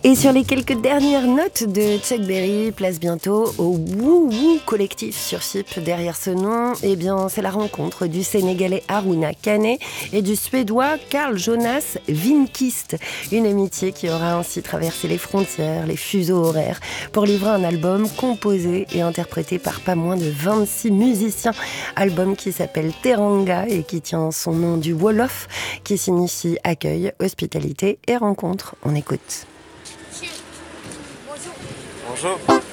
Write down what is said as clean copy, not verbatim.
Et sur les quelques dernières notes de Chuck Berry, place bientôt au Woo Woo collectif sur Chypre. Derrière ce nom, eh bien, c'est la rencontre du Sénégalais Harouna Kane et du Suédois Carl Jonas Winkist. Une amitié qui aura ainsi traversé les frontières, les fuseaux horaires, pour livrer un album composé et interprété par pas moins de 26 musiciens. Album qui s'appelle Teranga et qui tient son nom du Wolof, qui signifie accueil, hospitalité et rencontre. On écoute. Bonjour.